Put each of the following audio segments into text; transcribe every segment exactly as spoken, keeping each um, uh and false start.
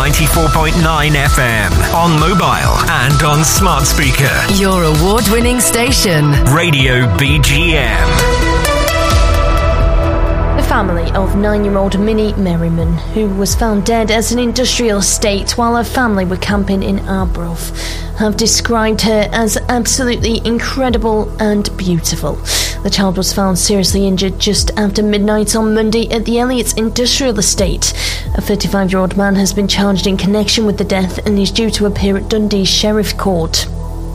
ninety-four point nine F M, on mobile and on smart speaker. Your award-winning station, Radio B G M. The family of nine-year-old Minnie Merriman, who was found dead at an industrial estate while her family were camping in Arbroath, have described her as absolutely incredible and beautiful. The child was found seriously injured just after midnight on Monday at the Elliott's industrial estate. A thirty-five-year-old man has been charged in connection with the death and is due to appear at Dundee Sheriff Court.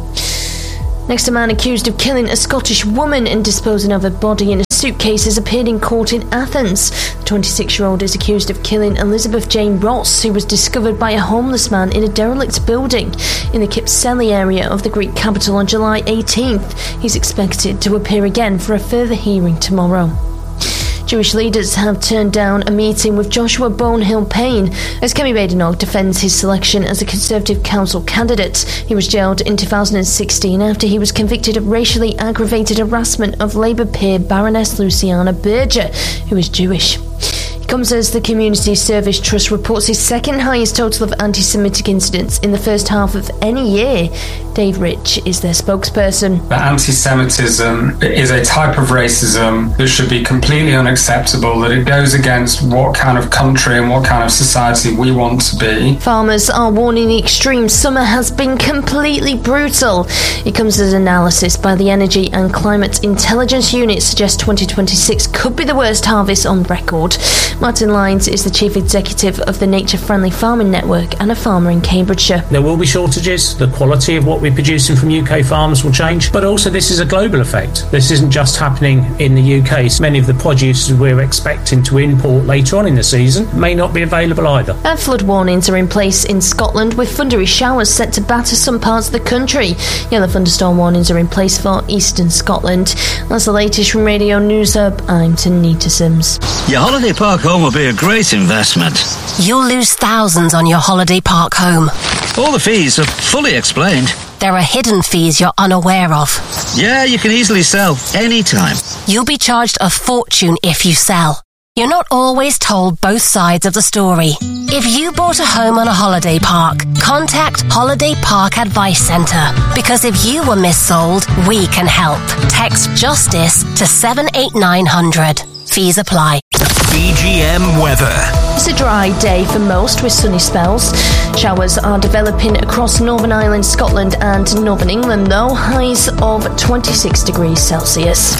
Next, a man accused of killing a Scottish woman and disposing of her body in a suitcase has appeared in court in Athens. The twenty-six-year-old is accused of killing Elizabeth Jane Ross, who was discovered by a homeless man in a derelict building in the Kypseli area of the Greek capital on July eighteenth. He's expected to appear again for a further hearing tomorrow. Jewish leaders have turned down a meeting with Joshua Bonehill Payne as Kemi Badenoch defends his selection as a Conservative Council candidate. He was jailed in two thousand sixteen after he was convicted of racially aggravated harassment of Labour peer Baroness Luciana Berger, who is Jewish. It comes as the Community Service Trust reports its second highest total of anti-Semitic incidents in the first half of any year. Dave Rich is their spokesperson. That anti-Semitism is a type of racism that should be completely unacceptable, that it goes against what kind of country and what kind of society we want to be. Farmers are warning the extreme summer has been completely brutal. It comes as analysis by the Energy and Climate Intelligence Unit suggests twenty twenty-six could be the worst harvest on record. Martin Lyons is the Chief Executive of the Nature Friendly Farming Network and a farmer in Cambridgeshire. There will be shortages. The quality of what we're producing from U K farmers will change, but also this is a global effect. This isn't just happening in the U K. Many of the produce we're expecting to import later on in the season may not be available either. And flood warnings are in place in Scotland, with thundery showers set to batter some parts of the country. Yellow thunderstorm warnings are in place for eastern Scotland. That's the latest from Radio News Hub. I'm Tanita Sims. Your holiday park home will be a great investment. You'll lose thousands on your holiday park home. All the fees are fully explained. There are hidden fees you're unaware of. Yeah, you can easily sell anytime. You'll be charged a fortune if you sell. You're not always told both sides of the story. If you bought a home on a holiday park, contact Holiday Park Advice Centre, because if you were missold, we can help. Text JUSTICE to seven eight nine hundred. Fees apply. B G M weather. It's a dry day for most with sunny spells. Showers are developing across Northern Ireland, Scotland and Northern England though. Highs of twenty-six degrees Celsius.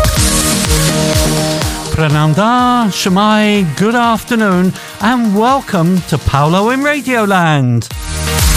Prananda, Shemai, good afternoon and welcome to Paolo in Radioland.